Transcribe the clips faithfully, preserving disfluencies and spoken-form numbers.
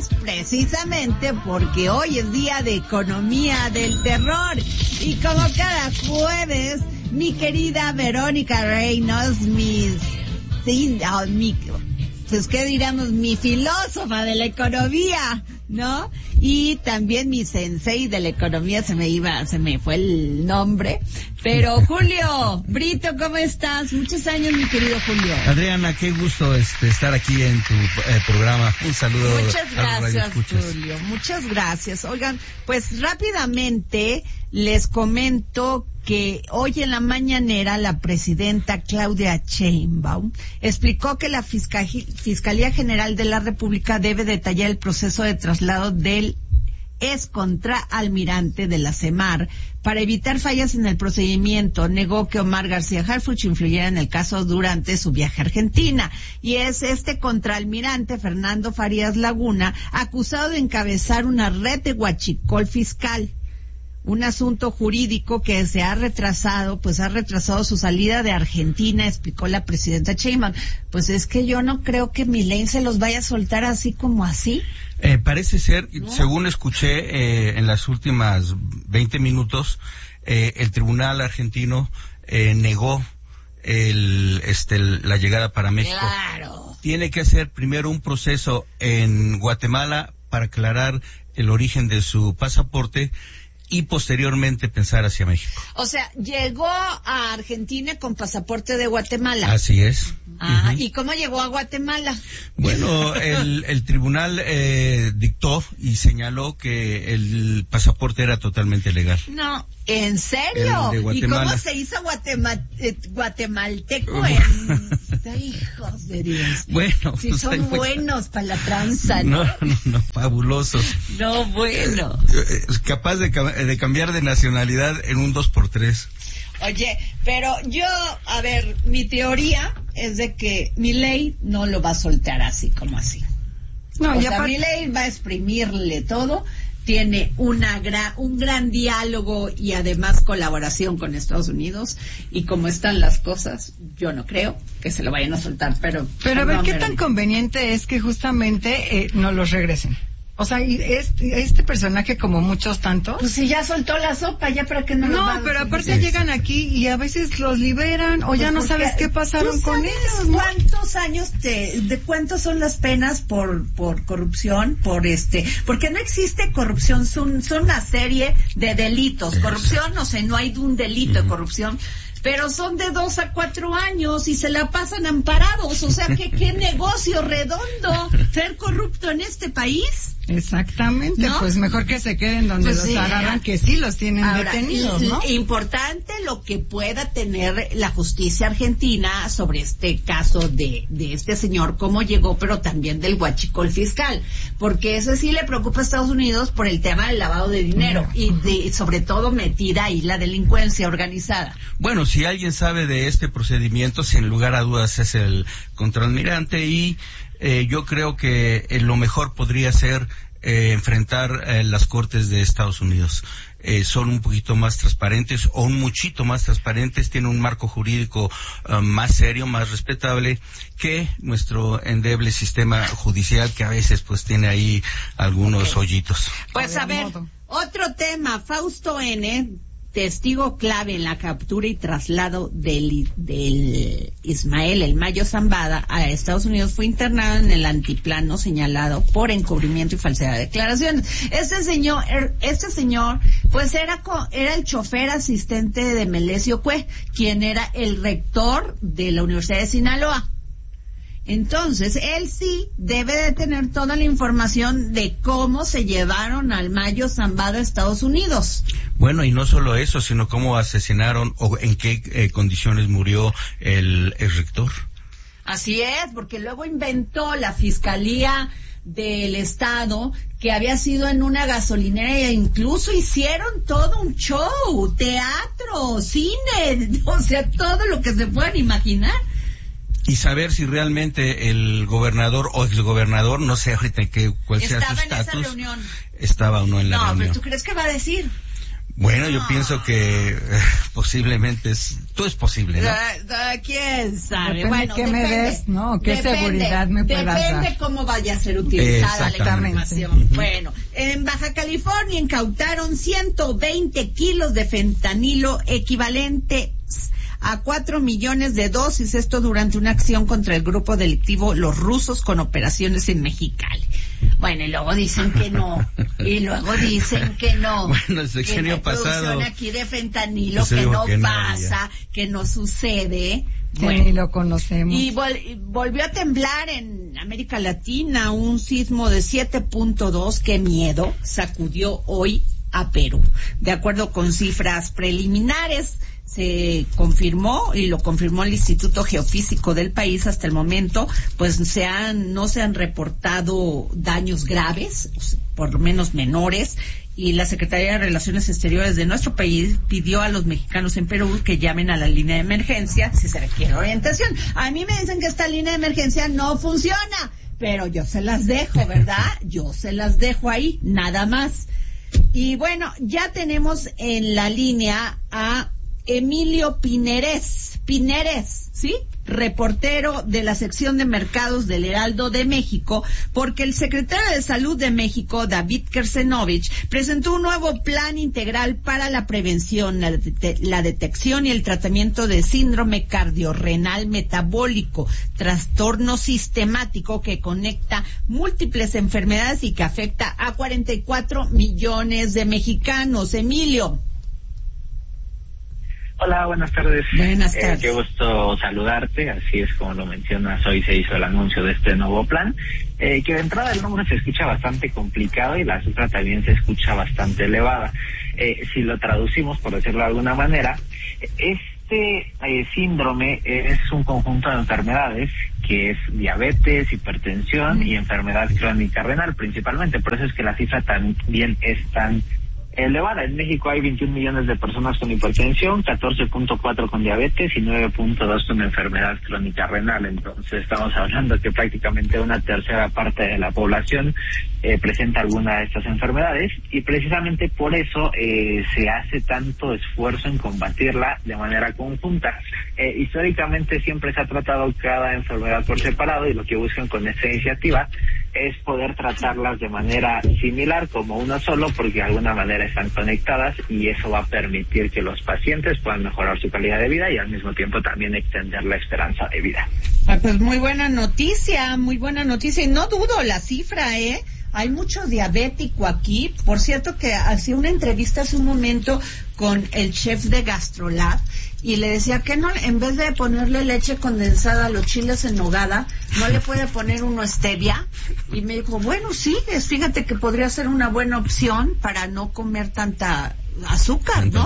es precisamente porque hoy es día de economía del terror. Y como cada jueves, mi querida Verónica Reynolds, mis, sí, oh, mi, pues qué diríamos, mi filósofa de la economía, ¿no? Y también mi sensei de la economía, se me iba, se me fue el nombre. Pero Julio Brito, ¿cómo estás? Muchos años, mi querido Julio. Adriana, qué gusto este, estar aquí en tu eh, programa. Un saludo. Muchas gracias, Julio. Muchas gracias. Oigan, pues rápidamente les comento que hoy en la mañanera la presidenta Claudia Sheinbaum explicó que la Fiscalía, Fiscalía General de la República debe detallar el proceso de traslado del ex contraalmirante de la CEMAR para evitar fallas en el procedimiento. Negó que Omar García Harfuch influyera en el caso durante su viaje a Argentina. Y es este contraalmirante, Fernando Farías Laguna, acusado de encabezar una red de huachicol fiscal. Un asunto jurídico que se ha retrasado, pues ha retrasado su salida de Argentina, explicó la presidenta Sheinbaum. Pues es que yo no creo que Milei se los vaya a soltar así como así. Eh, parece ser, ¿no? Según escuché eh, en las últimas veinte minutos, eh, el tribunal argentino eh, negó el, este, la llegada para México. Claro. Tiene que hacer primero un proceso en Guatemala para aclarar el origen de su pasaporte y posteriormente pensar hacia México. O sea, llegó a Argentina con pasaporte de Guatemala. Así es. Ah, uh-huh. ¿Y cómo llegó a Guatemala? Bueno, el, el tribunal eh, dictó y señaló que el pasaporte era totalmente legal. No, ¿en serio? ¿Y cómo se hizo guatema, eh, guatemalteco en... Hijos de Dios. Bueno, si son pues, buenos para la tranza, ¿no? No, no, no, fabulosos. No, bueno. Capaz de, de cambiar de nacionalidad en un dos por tres. Oye, pero yo, a ver, mi teoría es de que Milei no lo va a soltar así como así. No, o sea, part... Milei va a exprimirle todo, tiene una gra- un gran diálogo y además colaboración con Estados Unidos, y como están las cosas, yo no creo que se lo vayan a soltar, pero... Pero a ver, ¿qué tan conveniente es que justamente eh, no los regresen? O sea, este, este personaje, como muchos tantos... Pues si ya soltó la sopa, ya para que no... No, lo pero aparte llegan aquí y a veces los liberan o pues ya no sabes qué pasaron con ellos, ¿no? ¿Cuántos años te... de cuántos son las penas por por corrupción? Por este... Porque no existe corrupción, son, son una serie de delitos. Corrupción, no sé, no hay un delito de corrupción. Pero son de dos a cuatro años y se la pasan amparados. O sea, que qué negocio redondo ser corrupto en este país. Exactamente, ¿no? Pues mejor que se queden donde pues los sí, agarran, que sí los tienen ahora, detenidos, ¿no? Importante lo que pueda tener la justicia argentina sobre este caso de, de este señor, cómo llegó, pero también del huachicol fiscal, porque eso sí le preocupa a Estados Unidos por el tema del lavado de dinero y de, sobre todo metida ahí la delincuencia organizada. Bueno, si alguien sabe de este procedimiento, sin lugar a dudas es el contraalmirante y Eh, yo creo que eh, lo mejor podría ser eh, enfrentar eh, las Cortes de Estados Unidos. Eh, son un poquito más transparentes o un muchito más transparentes, tienen un marco jurídico uh, más serio, más respetable que nuestro endeble sistema judicial, que a veces pues tiene ahí algunos hoyitos. Pues a ver, otro tema, Fausto N., testigo clave en la captura y traslado del, del Ismael El Mayo Zambada a Estados Unidos, fue internado en el antiplano señalado por encubrimiento y falsedad de declaraciones. Este señor, este señor, pues era, era el chofer asistente de Melesio Cue, quien era el rector de la Universidad de Sinaloa. Entonces, él sí debe de tener toda la información de cómo se llevaron al Mayo Zambada a Estados Unidos. Bueno, y no solo eso, sino cómo asesinaron o en qué eh, condiciones murió el, el rector. Así es, porque luego inventó la Fiscalía del Estado que había sido en una gasolinera e incluso hicieron todo un show, teatro, cine, o sea, todo lo que se puedan imaginar. Y saber si realmente el gobernador o exgobernador, no sé ahorita qué, cuál sea su estatus, estaba en esa reunión. Estaba o no en la no, reunión. No, pero ¿tú crees que va a decir? Bueno, yo no. pienso que eh, posiblemente es, todo es posible, ¿no? Uh, uh, ¿Quién sabe? Depende bueno, qué depende, me des, ¿no? ¿Qué depende, seguridad me puedas dar? Depende cómo vaya a ser utilizada la información. Uh-huh. Bueno, en Baja California incautaron ciento veinte kilos de fentanilo equivalente a cuatro millones de dosis, esto durante una acción contra el grupo delictivo Los Rusos con operaciones en Mexicali. Bueno, y luego dicen que no, y luego dicen que no. Bueno, el sexenio que no hay pasado. producción aquí de fentanilo, Pues que no que no, pasa, ya. que no sucede. Que Bueno, ni lo conocemos. y, vol- y volvió a temblar en América Latina un sismo de siete punto dos, qué miedo, sacudió hoy a Perú. De acuerdo con cifras preliminares, se confirmó y lo confirmó el Instituto Geofísico del país hasta el momento, pues se han, no se han reportado daños graves, por lo menos menores, y la Secretaría de Relaciones Exteriores de nuestro país pidió a los mexicanos en Perú que llamen a la línea de emergencia si se requiere orientación. A mí me dicen que esta línea de emergencia no funciona, pero yo se las dejo, ¿verdad? Yo se las dejo ahí, nada más. Y bueno, ya tenemos en la línea a Emilio Pineres, Pineres, ¿sí? Reportero de la sección de mercados del Heraldo de México, porque el secretario de Salud de México, David Kersenovich, presentó un nuevo plan integral para la prevención, la, de- la detección y el tratamiento de síndrome cardiorrenal metabólico, trastorno sistemático que conecta múltiples enfermedades y que afecta a cuarenta y cuatro millones de mexicanos. Emilio. Hola, buenas tardes. Buenas tardes. Eh, qué gusto saludarte. Así es como lo mencionas, hoy se hizo el anuncio de este nuevo plan, eh, que de entrada el nombre se escucha bastante complicado y la cifra también se escucha bastante elevada. Eh, si lo traducimos, por decirlo de alguna manera, este eh, síndrome es un conjunto de enfermedades que es diabetes, hipertensión y enfermedad crónica renal principalmente. Por eso es que la cifra también es tan elevada. En México hay veintiún millones de personas con hipertensión, catorce punto cuatro con diabetes y nueve punto dos con enfermedad crónica renal. Entonces estamos hablando que prácticamente una tercera parte de la población eh, presenta alguna de estas enfermedades, y precisamente por eso eh, se hace tanto esfuerzo en combatirla de manera conjunta. Eh, históricamente siempre se ha tratado cada enfermedad por separado, y lo que buscan con esta iniciativa es poder tratarlas de manera similar como uno solo, porque de alguna manera están conectadas, y eso va a permitir que los pacientes puedan mejorar su calidad de vida y al mismo tiempo también extender la esperanza de vida. Ah, pues muy buena noticia, muy buena noticia, y no dudo la cifra, ¿eh? Hay mucho diabético aquí. Por cierto que hacía una entrevista hace un momento con el chef de Gastrolab y le decía que no, en vez de ponerle leche condensada a los chiles en nogada, no le puede poner uno stevia. Y me dijo, bueno, sí, es, fíjate que podría ser una buena opción para no comer tanta azúcar, ¿no?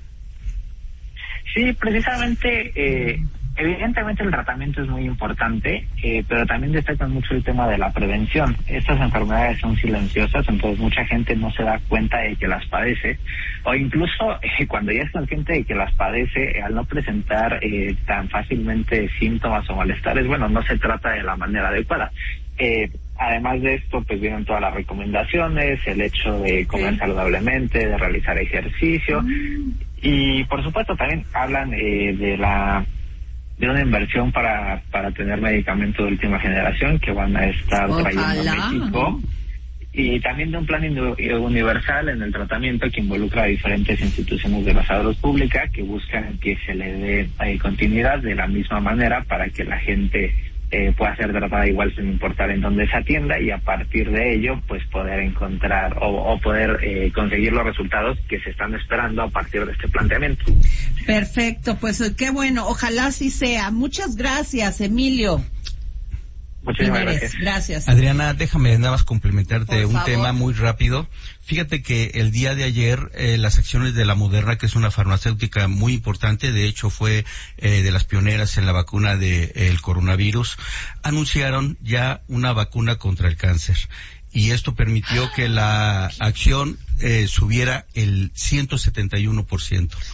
Sí, precisamente, eh, evidentemente el tratamiento es muy importante, eh, pero también destacan mucho el tema de la prevención. Estas enfermedades son silenciosas, entonces mucha gente no se da cuenta de que las padece, o incluso eh, cuando ya es consciente de que las padece, eh, al no presentar eh, tan fácilmente síntomas o malestares, bueno, no se trata de la manera adecuada. Eh, además de esto, pues vienen todas las recomendaciones, el hecho de comer sí. saludablemente, de realizar ejercicio, mm. y por supuesto también hablan eh, de la de una inversión para para tener medicamentos de última generación que van a estar Ojalá. trayendo a México, y también de un plan universal en el tratamiento que involucra a diferentes instituciones de la salud pública que buscan que se le dé eh, continuidad de la misma manera para que la gente Eh, pueda ser tratada igual sin importar en dónde se atienda, y a partir de ello pues poder encontrar o, o poder eh, conseguir los resultados que se están esperando a partir de este planteamiento. Perfecto, pues qué bueno, ojalá así sea. Muchas gracias, Emilio. Muchísimas Pineres, gracias. gracias. Adriana, déjame nada más complementarte Por un favor. tema muy rápido. Fíjate que el día de ayer eh, las acciones de la Moderna, que es una farmacéutica muy importante, de hecho fue eh, de las pioneras en la vacuna del de, coronavirus, anunciaron ya una vacuna contra el cáncer. Y esto permitió que la acción eh, subiera el ciento setenta y uno por ciento.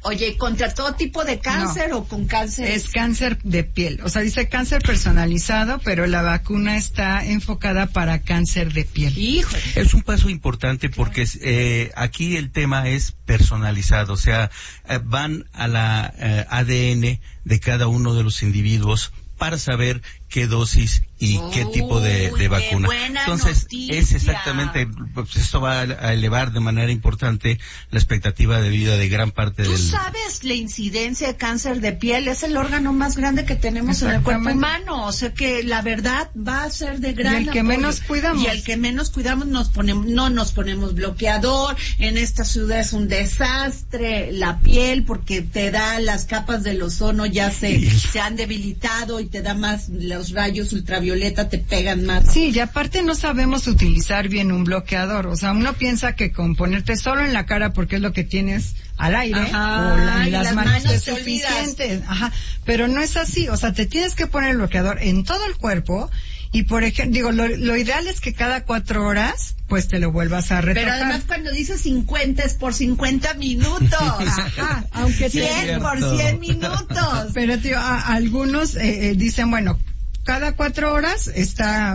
Oye, ¿contra todo tipo de cáncer no, o con cáncer? Es cáncer de piel. O sea, dice cáncer personalizado, pero la vacuna está enfocada para cáncer de piel. Híjole. Es un paso importante porque eh, aquí el tema es personalizado. O sea, eh, van a la eh, A D N de cada uno de los individuos para saber qué dosis y Uy, qué tipo de, de vacuna. Entonces, noticia. es exactamente, pues esto va a elevar de manera importante la expectativa de vida de gran parte ¿Tú del... ¿Tú sabes la incidencia de cáncer de piel? Es el órgano más grande que tenemos en el cuerpo humano. O sea que la verdad va a ser de gran Y el que apoyo. menos cuidamos. Y el que menos cuidamos nos ponemos, no nos ponemos bloqueador. En esta ciudad es un desastre la piel porque te da las capas del ozono ya se, se han debilitado y te da más los rayos ultravioleta, te pegan más. Sí, y aparte no sabemos utilizar bien un bloqueador. O sea, uno piensa que con ponerte solo en la cara porque es lo que tienes al aire, ajá, o la, y las, las manos, manos es suficiente. Ajá, pero no es así. O sea, te tienes que poner el bloqueador en todo el cuerpo y, por ejemplo, digo, lo, lo ideal es que cada cuatro horas pues te lo vuelvas a retocar. Pero además cuando dices cincuenta es por cincuenta minutos. Ajá, aunque cien por cien minutos. Pero, tío, a, algunos eh, eh, dicen, bueno, cada cuatro horas está,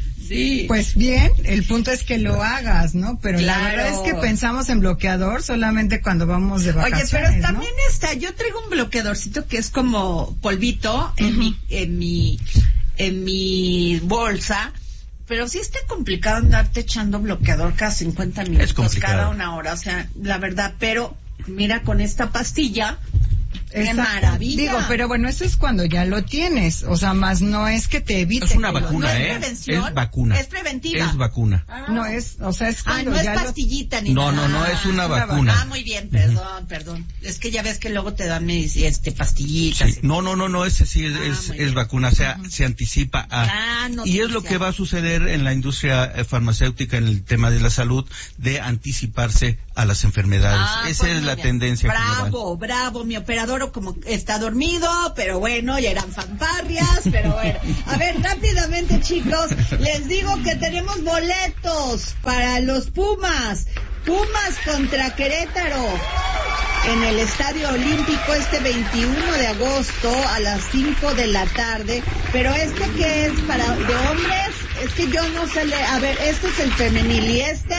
sí, pues bien, el punto es que lo hagas, ¿no? Pero claro, la verdad es que pensamos en bloqueador solamente cuando vamos de vacaciones. Oye, pero también ¿no? está, yo traigo un bloqueadorcito que es como polvito uh-huh. en mi, en mi, en mi bolsa, pero sí está complicado andarte echando bloqueador cada cincuenta minutos, cada una hora, o sea, la verdad, pero mira, con esta pastilla, ¡qué maravilla! Digo, pero bueno, eso es cuando ya lo tienes, o sea, más no es que te evite. Es una que vacuna, lo... ¿eh? ¿No es prevención? Es vacuna. Es preventiva. Es vacuna. Ah. No es, o sea, es cuando ah, no es ya pastillita lo... ni no, nada. No, no, es una ah, vacuna. Ah, muy bien, perdón, perdón. Es que ya ves que luego te dan este pastillitas. Sí. No, no, no, no, ese sí es, ah, es, es vacuna, o sea, uh-huh. se anticipa a... Ah, no, y es lo que va a suceder en la industria farmacéutica en el tema de la salud, de anticiparse a las enfermedades. Ah, Esa pues es la bien. tendencia Bravo, global. bravo, mi operador como está dormido, pero bueno, ya eran fanfarrias, pero bueno. A ver, rápidamente, chicos, les digo que tenemos boletos para los Pumas. Pumas contra Querétaro en el Estadio Olímpico este veintiuno de agosto a las cinco de la tarde. Pero este que es para de hombres, es que yo no sé le... A ver, este es el femenil y este...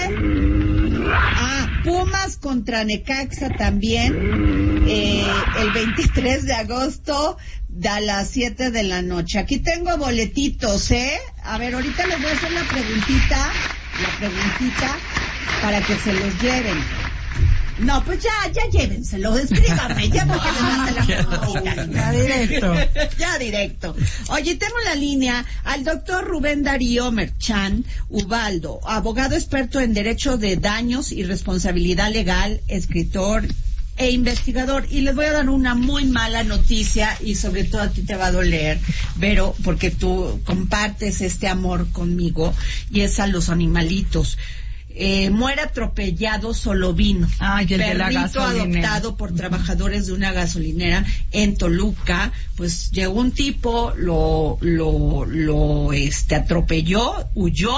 Ah, Pumas contra Necaxa también, eh, el veintitrés de agosto a las siete de la noche. Aquí tengo boletitos, ¿eh? A ver, ahorita les voy a hacer la preguntita, la preguntita para que se los lleven. No, pues ya, ya llévenselo, escríbanme, ya porque les hace la preguntita. Ya directo. Ya directo. Oye, tengo en la línea al doctor Rubén Darío Merchán Ubaldo, abogado experto en derecho de daños y responsabilidad legal, escritor e investigador. Y les voy a dar una muy mala noticia y sobre todo a ti te va a doler, Vero, porque tú compartes este amor conmigo y es a los animalitos. Eh, muere atropellado Solovino, Ay, el perrito de la gasolinera. adoptado por trabajadores de una gasolinera en Toluca. Pues llegó un tipo, lo lo lo este atropelló, huyó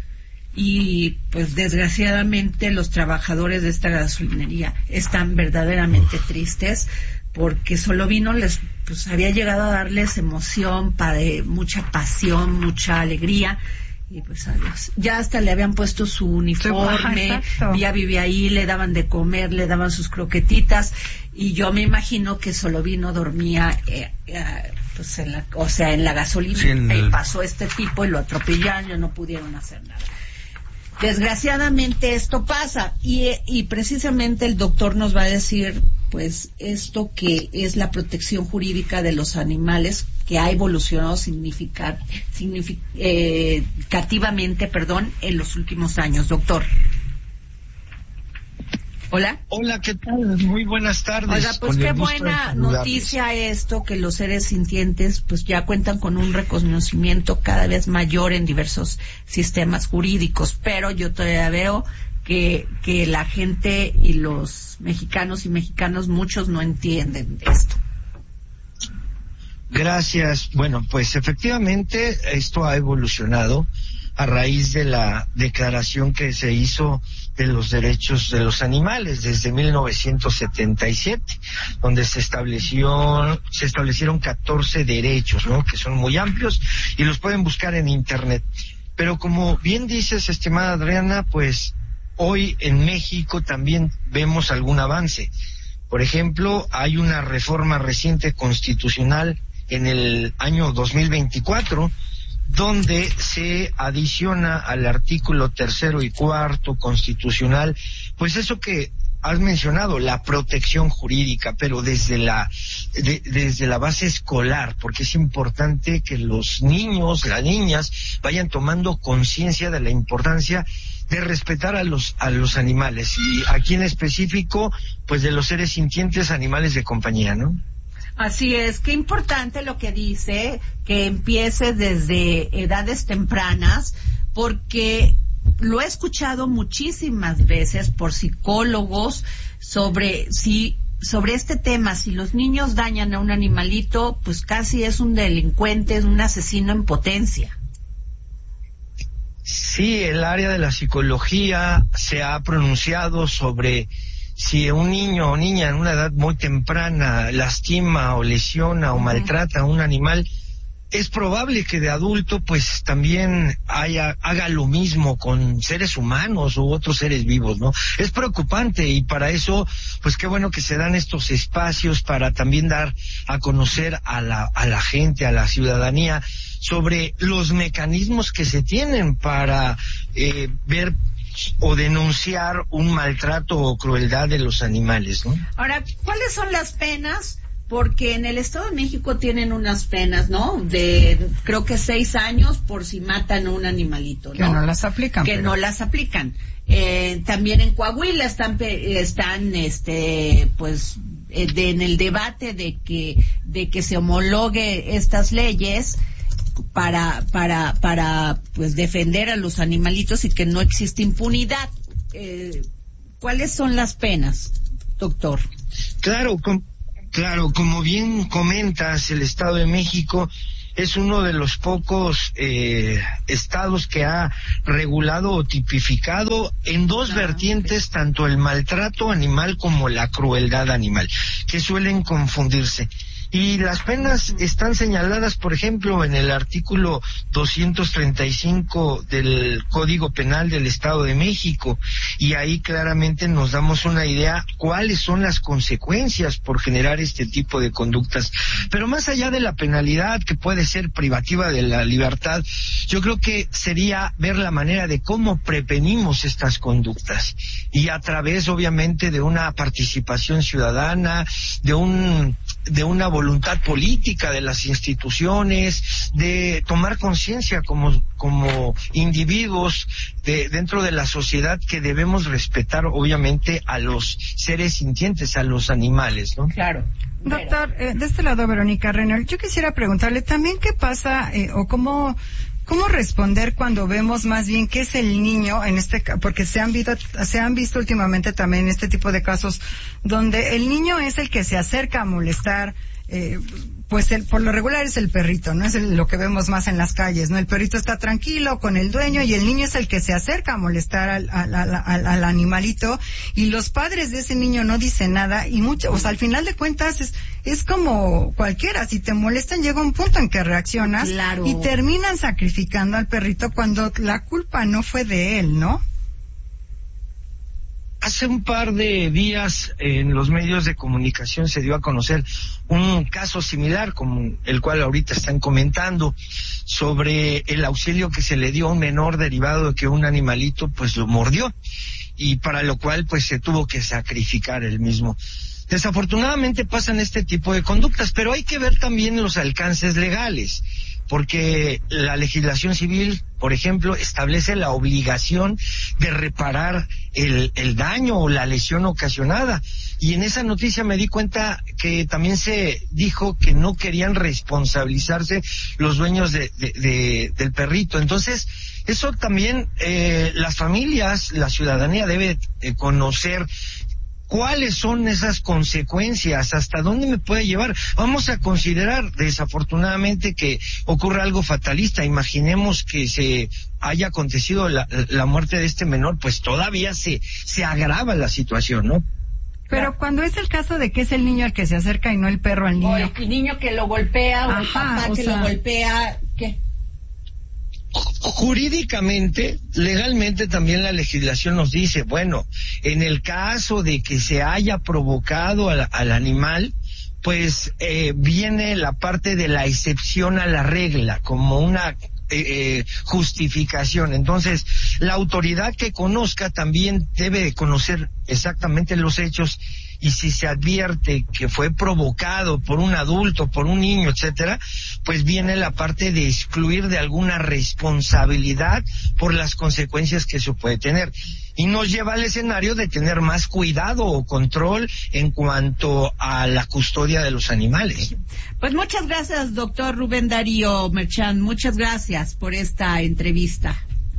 y pues desgraciadamente los trabajadores de esta gasolinería están verdaderamente tristes porque Solovino les pues había llegado a darles emoción, padre, mucha pasión, mucha alegría. Y pues adiós. Ya hasta le habían puesto su uniforme, Ajá, ya vivía ahí, le daban de comer, le daban sus croquetitas, y yo me imagino que Solovino dormía, eh, eh, pues en la, o sea, en la gasolina, sí, en el... y pasó este tipo y lo atropellaron y no pudieron hacer nada. Desgraciadamente esto pasa, y, y precisamente el doctor nos va a decir, pues, esto que es la protección jurídica de los animales, que ha evolucionado significar, significativamente, eh, perdón, en los últimos años. Doctor. Hola. Hola, ¿qué tal? Muy buenas tardes. Oiga, pues qué buena noticia esto, que los seres sintientes pues ya cuentan con un reconocimiento cada vez mayor en diversos sistemas jurídicos, pero yo todavía veo que, que la gente y los mexicanos y mexicanos, muchos no entienden esto. Gracias. Bueno, pues efectivamente esto ha evolucionado. a raíz de la declaración que se hizo de los derechos de los animales desde mil novecientos setenta y siete, donde se estableció, se establecieron catorce derechos, ¿no? Que son muy amplios y los pueden buscar en internet. Pero como bien dices, estimada Adriana, pues hoy en México también vemos algún avance. Por ejemplo, hay una reforma reciente constitucional en el año dos mil veinticuatro, donde se adiciona al artículo tercero y cuarto constitucional, pues eso que has mencionado, la protección jurídica, pero desde la de, desde la base escolar, porque es importante que los niños, las niñas, vayan tomando conciencia de la importancia de respetar a los a los animales, y aquí en específico, pues de los seres sintientes, animales de compañía, ¿no? Así es, qué importante lo que dice, que empiece desde edades tempranas, porque lo he escuchado muchísimas veces por psicólogos sobre si sobre este tema, si los niños dañan a un animalito, pues casi es un delincuente, es un asesino en potencia. Sí, el área de la psicología se ha pronunciado sobre si un niño o niña en una edad muy temprana lastima o lesiona o maltrata a un animal, es probable que de adulto pues también haya, haga lo mismo con seres humanos u otros seres vivos, ¿no? Es preocupante, y para eso pues qué bueno que se dan estos espacios para también dar a conocer a la, a la gente, a la ciudadanía, sobre los mecanismos que se tienen para eh, ver o denunciar un maltrato o crueldad de los animales, ¿no? Ahora, ¿cuáles son las penas? Porque en el Estado de México tienen unas penas, ¿no? De, creo que seis años por si matan a un animalito, ¿no? Que no las aplican. Que pero... no las aplican. Eh, también en Coahuila están, están, este, pues, eh, de, en el debate de que, de que se homologue estas leyes para para para pues defender a los animalitos y que no existe impunidad. Eh, ¿Cuáles son las penas, doctor? Claro, com, claro, como bien comentas, el Estado de México es uno de los pocos eh, estados que ha regulado o tipificado en dos ah, vertientes, okay, tanto el maltrato animal como la crueldad animal, que suelen confundirse. Y las penas están señaladas, por ejemplo, en el artículo doscientos treinta y cinco del Código Penal del Estado de México, y ahí claramente nos damos una idea cuáles son las consecuencias por generar este tipo de conductas. Pero más allá de la penalidad, que puede ser privativa de la libertad, yo creo que sería ver la manera de cómo prevenimos estas conductas, y a través, obviamente, de una participación ciudadana, de un de una voluntad política de las instituciones, de tomar conciencia como como individuos de, dentro de la sociedad, que debemos respetar obviamente a los seres sintientes, a los animales, ¿no? Claro. Doctor, eh, de este lado, Verónica Renner, yo quisiera preguntarle también qué pasa eh, o cómo ¿Cómo responder cuando vemos más bien qué es el niño en este caso? Porque se han visto, se han visto últimamente también este tipo de casos donde el niño es el que se acerca a molestar, eh, pues el, por lo regular es el perrito, ¿no? Es el, lo que vemos más en las calles, ¿no? El perrito está tranquilo con el dueño y el niño es el que se acerca a molestar al, al, al, al, al animalito, y los padres de ese niño no dicen nada, y mucho, o sea, al final de cuentas es, es como cualquiera, si te molestan llega un punto en que reaccionas, claro, y terminan sacrificando al perrito cuando la culpa no fue de él, ¿no? Hace un par de días en los medios de comunicación se dio a conocer un caso similar como el cual ahorita están comentando, sobre el auxilio que se le dio a un menor derivado de que un animalito pues lo mordió, y para lo cual pues se tuvo que sacrificar el mismo. Desafortunadamente pasan este tipo de conductas, pero hay que ver también los alcances legales, porque la legislación civil, por ejemplo, establece la obligación de reparar el, el daño o la lesión ocasionada. Y en esa noticia me di cuenta que también se dijo que no querían responsabilizarse los dueños de, de, de, del perrito. Entonces, eso también eh, las familias, la ciudadanía debe eh, conocer ¿cuáles son esas consecuencias? ¿Hasta dónde me puede llevar? Vamos a considerar, desafortunadamente, que ocurra algo fatalista. Imaginemos que se haya acontecido la, la muerte de este menor, pues todavía se, se agrava la situación, ¿no? Pero cuando es el caso de que es el niño el que se acerca y no el perro al niño. O el niño que lo golpea, o Ajá, el papá o que sea... lo golpea, ¿qué? Jurídicamente, legalmente también la legislación nos dice, bueno, en el caso de que se haya provocado al, al animal, pues eh, viene la parte de la excepción a la regla, como una eh, justificación. Entonces, la autoridad que conozca también debe de conocer exactamente los hechos, y si se advierte que fue provocado por un adulto, por un niño, etcétera, pues viene la parte de excluir de alguna responsabilidad por las consecuencias que se puede tener. Y nos lleva al escenario de tener más cuidado o control en cuanto a la custodia de los animales. Pues muchas gracias, doctor Rubén Darío Merchán. Muchas gracias por esta entrevista.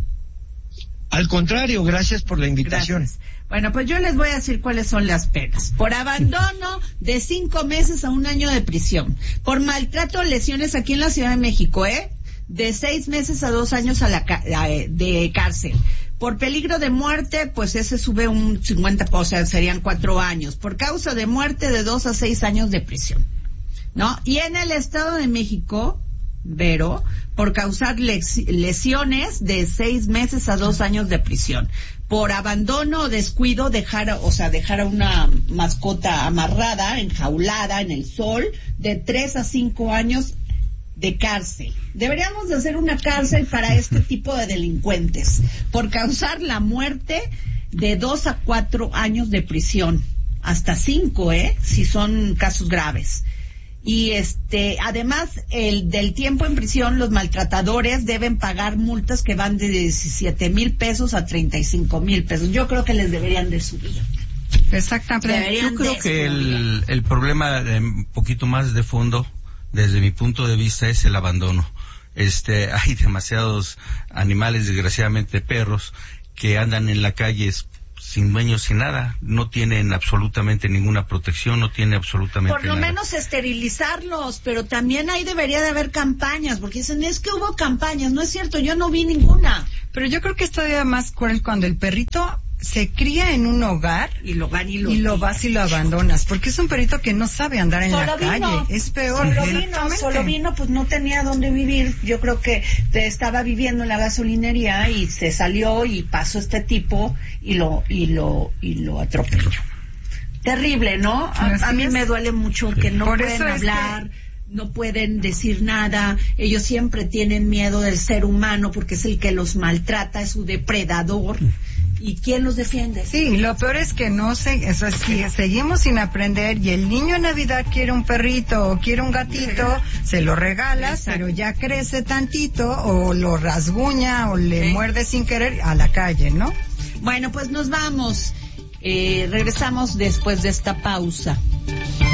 Al contrario, gracias por la invitación. Gracias. Bueno, pues yo les voy a decir cuáles son las penas. Por abandono, de cinco meses a un año de prisión. Por maltrato o lesiones aquí en la Ciudad de México, ¿eh? De seis meses a dos años a la ca- de cárcel. Por peligro de muerte, pues ese sube un cincuenta, o sea, serían cuatro años. Por causa de muerte, de dos a seis años de prisión, ¿no? Y en el Estado de México, Vero, por causar les- lesiones, de seis meses a dos años de prisión. Por abandono o descuido, dejar, o sea, dejar a una mascota amarrada, enjaulada en el sol, de tres a cinco años de cárcel. Deberíamos de hacer una cárcel para este tipo de delincuentes. Por causar la muerte, de dos a cuatro años de prisión. Hasta cinco, ¿eh? Si son casos graves. Y este, además, el del tiempo en prisión, los maltratadores deben pagar multas que van de diecisiete mil pesos a treinta y cinco mil pesos. Yo creo que les deberían de subir. Exactamente. Deberían Yo creo de que subir. el, el problema eh, un poquito más de fondo, desde mi punto de vista, es el abandono. Este, hay demasiados animales, desgraciadamente perros, que andan en la calle sin dueños, sin nada, no tienen absolutamente ninguna protección, no tienen absolutamente Por lo nada. menos esterilizarlos, pero también ahí debería de haber campañas, porque dicen, es que hubo campañas. No es cierto, yo no vi ninguna. Pero yo creo que es todavía más cruel cuando el perrito se cría en un hogar y lo van y lo, y lo vas y lo abandonas, porque es un perrito que no sabe andar en solo la vino, calle, es peor. Solo vino, Exactamente. solo vino, pues no tenía dónde vivir. Yo creo que estaba viviendo en la gasolinería y se salió y pasó este tipo y lo y lo y lo atropelló. Terrible, ¿no? A, a mí me duele mucho que no Por pueden eso es hablar. que... No pueden decir nada, ellos siempre tienen miedo del ser humano porque es el que los maltrata, es su depredador. ¿Y quién los defiende? Sí, lo peor es que no sé, o sea, si seguimos sin aprender y el niño en Navidad quiere un perrito o quiere un gatito, se lo regalas, exacto, pero ya crece tantito o lo rasguña o le sí. muerde sin querer a la calle, ¿no? Bueno, pues nos vamos. Eh, regresamos después de esta pausa.